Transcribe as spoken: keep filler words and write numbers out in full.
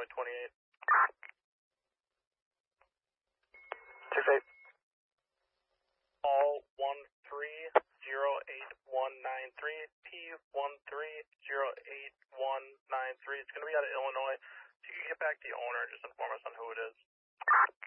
Illinois twenty-eight. six eight. All one three zero eight one nine three, P one three zero eight one nine three. It's going to be out of Illinois. If you can get back to the owner, just inform us on who it is.